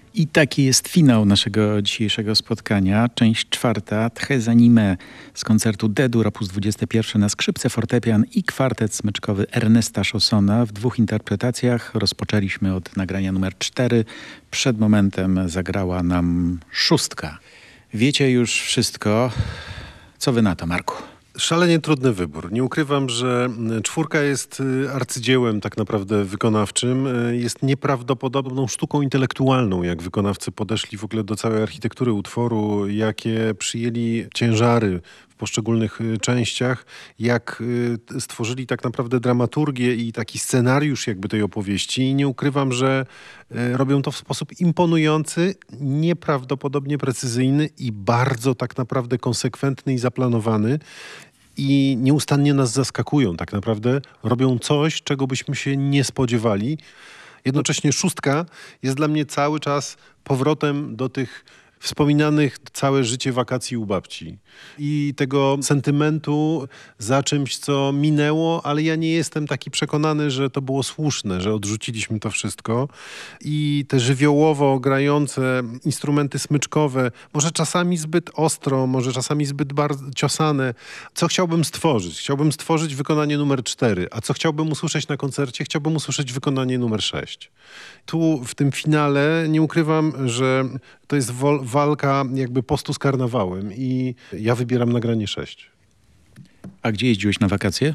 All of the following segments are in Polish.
I taki jest finał naszego dzisiejszego spotkania. Część czwarta, Très Animé z koncertu D-dur op. 21 na skrzypce, fortepian i kwartet smyczkowy Ernesta Chaussona w dwóch interpretacjach. Rozpoczęliśmy od nagrania numer 4. Przed momentem zagrała nam szóstka. Wiecie już wszystko. Co wy na to, Marku? Szalenie trudny wybór. Nie ukrywam, że czwórka jest arcydziełem tak naprawdę wykonawczym. Jest nieprawdopodobną sztuką intelektualną, jak wykonawcy podeszli w ogóle do całej architektury utworu, jakie przyjęli ciężary w poszczególnych częściach, jak stworzyli tak naprawdę dramaturgię i taki scenariusz jakby tej opowieści. I nie ukrywam, że robią to w sposób imponujący, nieprawdopodobnie precyzyjny i bardzo tak naprawdę konsekwentny i zaplanowany. I nieustannie nas zaskakują. Tak naprawdę robią coś, czego byśmy się nie spodziewali. Jednocześnie szóstka jest dla mnie cały czas powrotem do tych wspominanych całe życie wakacji u babci. I tego sentymentu za czymś, co minęło, ale ja nie jestem taki przekonany, że to było słuszne, że odrzuciliśmy to wszystko. I te żywiołowo grające instrumenty smyczkowe, może czasami zbyt ostro, może czasami zbyt bardzo ciosane. Co chciałbym stworzyć? Chciałbym stworzyć wykonanie numer 4. A co chciałbym usłyszeć na koncercie? Chciałbym usłyszeć wykonanie numer 6. Tu w tym finale nie ukrywam, że to jest walka jakby postu z karnawałem i ja wybieram nagranie 6. A gdzie jeździłeś na wakacje?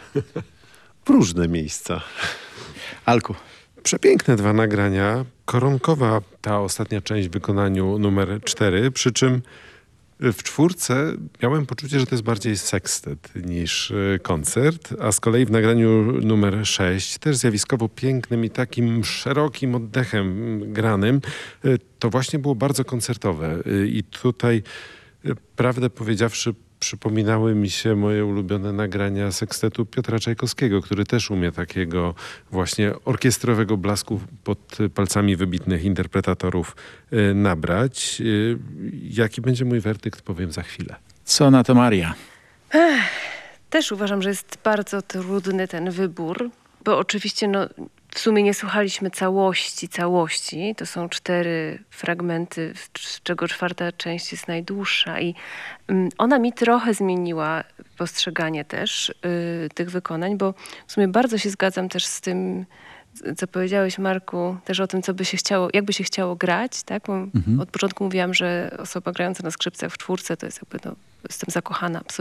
W różne miejsca. Alku. Przepiękne dwa nagrania. Koronkowa ta ostatnia część w wykonaniu numer 4, przy czym w czwórce miałem poczucie, że to jest bardziej sekstet niż koncert, a z kolei w nagraniu numer 6, też zjawiskowo pięknym i takim szerokim oddechem granym, to właśnie było bardzo koncertowe. I tutaj, prawdę powiedziawszy, przypominały mi się moje ulubione nagrania sekstetu Piotra Czajkowskiego, który też umie takiego właśnie orkiestrowego blasku pod palcami wybitnych interpretatorów nabrać. Jaki będzie mój werdykt, powiem za chwilę. Co na to, Maria? Też uważam, że jest bardzo trudny ten wybór, bo oczywiście w sumie nie słuchaliśmy całości. To są 4 fragmenty, z czego 4. część jest najdłuższa i ona mi trochę zmieniła postrzeganie też tych wykonań, bo w sumie bardzo się zgadzam też z tym, co powiedziałeś, Marku, też o tym, jakby się chciało grać, tak? Bo od początku mówiłam, że osoba grająca na skrzypcach w czwórce to jest jakby, jestem zakochana absolutnie.